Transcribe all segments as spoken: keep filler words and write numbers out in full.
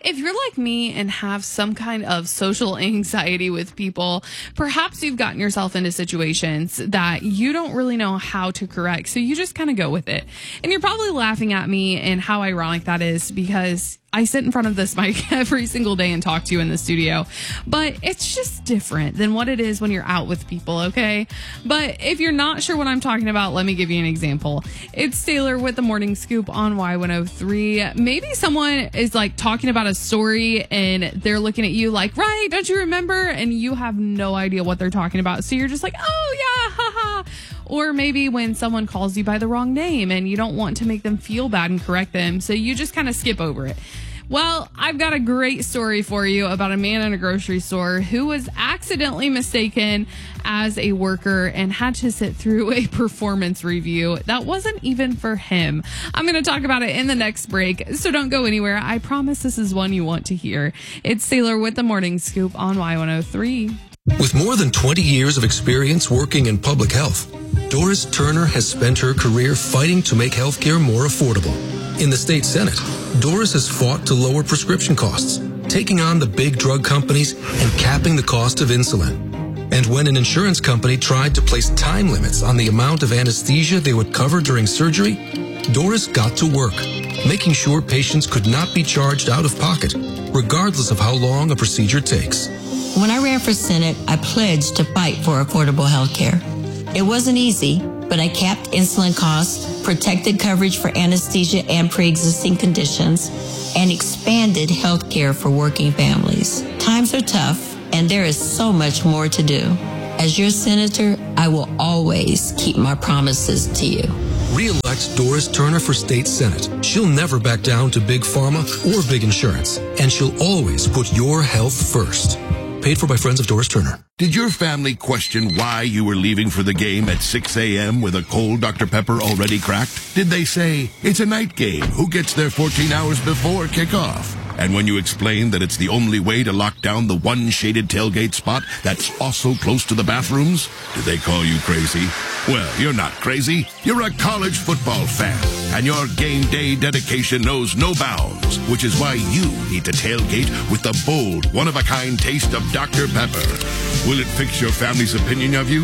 If you're like me and have some kind of social anxiety with people, perhaps you've gotten yourself into situations that you don't really know how to correct. So you just kind of go with it. And you're probably laughing at me and how ironic that is, because I sit in front of this mic every single day and talk to you in the studio, but it's just different than what it is when you're out with people, okay? But if you're not sure what I'm talking about, let me give you an example. It's Taylor with the Morning Scoop on Y one oh three. Maybe someone is like talking about a story and they're looking at you like, right, don't you remember? And you have no idea what they're talking about. So you're just like, oh yeah, haha. Or maybe when someone calls you by the wrong name and you don't want to make them feel bad and correct them, so you just kind of skip over it. Well, I've got a great story for you about a man in a grocery store who was accidentally mistaken as a worker and had to sit through a performance review that wasn't even for him. I'm going to talk about it in the next break, so don't go anywhere. I promise this is one you want to hear. It's Taylor with the Morning Scoop on Y one oh three. With more than twenty years of experience working in public health, Doris Turner has spent her career fighting to make healthcare more affordable. In the state Senate, Doris has fought to lower prescription costs, taking on the big drug companies and capping the cost of insulin. And when an insurance company tried to place time limits on the amount of anesthesia they would cover during surgery, Doris got to work, making sure patients could not be charged out of pocket, regardless of how long a procedure takes. When I ran for Senate, I pledged to fight for affordable health care. It wasn't easy, but I capped insulin costs, protected coverage for anesthesia and pre-existing conditions, and expanded health care for working families. Times are tough, and there is so much more to do. As your senator, I will always keep my promises to you. Re-elect Doris Turner for State Senate. She'll never back down to big pharma or big insurance, and she'll always put your health first. Paid for by friends of Doris Turner. Did your family question why you were leaving for the game at six a.m. with a cold Doctor Pepper already cracked? Did they say, it's a night game, who gets there fourteen hours before kickoff? And when you explained that it's the only way to lock down the one shaded tailgate spot that's also close to the bathrooms, did they call you crazy? Well, you're not crazy. You're a college football fan, and your game day dedication knows no bounds, which is why you need to tailgate with the bold, one-of-a-kind taste of Doctor Pepper. Will it fix your family's opinion of you?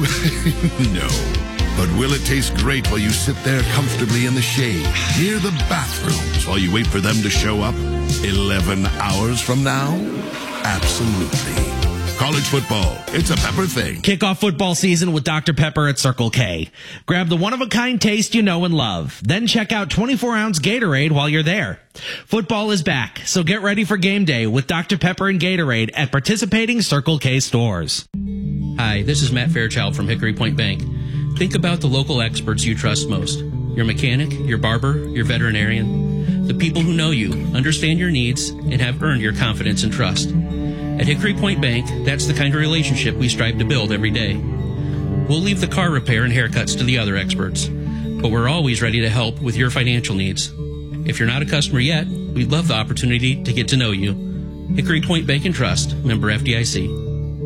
No. But will it taste great while you sit there comfortably in the shade, near the bathrooms, while you wait for them to show up eleven hours from now? Absolutely. College football, it's a Pepper thing. Kick off football season with Doctor Pepper at Circle K. Grab the one-of-a-kind taste you know and love. Then check out twenty-four ounce Gatorade while you're there. Football is back, so get ready for game day with Doctor Pepper and Gatorade at participating Circle K stores. Hi, this is Matt Fairchild from Hickory Point Bank. Think about the local experts you trust most. Your mechanic, your barber, your veterinarian. The people who know you, understand your needs, and have earned your confidence and trust. At Hickory Point Bank, that's the kind of relationship we strive to build every day. We'll leave the car repair and haircuts to the other experts, but we're always ready to help with your financial needs. If you're not a customer yet, we'd love the opportunity to get to know you. Hickory Point Bank and Trust, member F D I C.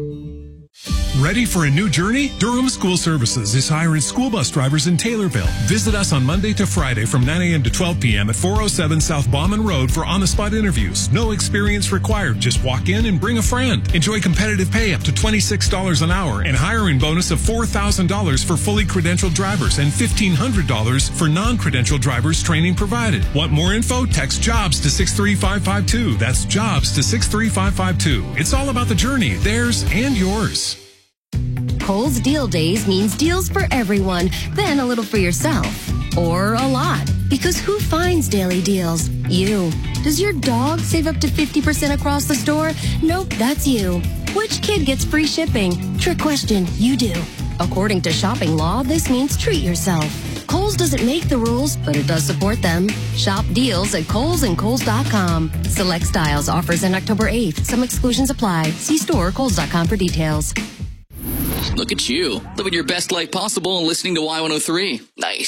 Ready for a new journey? Durham School Services is hiring school bus drivers in Taylorville. Visit us on Monday to Friday from nine a.m. to twelve p.m. at four oh seven South Bauman Road for on-the-spot interviews. No experience required. Just walk in and bring a friend. Enjoy competitive pay up to twenty-six dollars an hour and hiring bonus of four thousand dollars for fully credentialed drivers and fifteen hundred dollars for non-credentialed drivers, training provided. Want more info? Text JOBS to six three five five two. That's JOBS to six three five five two. It's all about the journey, theirs and yours. Kohl's Deal Days means deals for everyone, then a little for yourself. Or a lot. Because who finds daily deals? You. Does your dog save up to fifty percent across the store? Nope, that's you. Which kid gets free shipping? Trick question, you do. According to shopping law, this means treat yourself. Kohl's doesn't make the rules, but it does support them. Shop deals at Kohl's and Kohl's dot com. Select styles offers in October eighth. Some exclusions apply. See store or Kohl's dot com for details. Look at you, living your best life possible and listening to Y one oh three. Nice.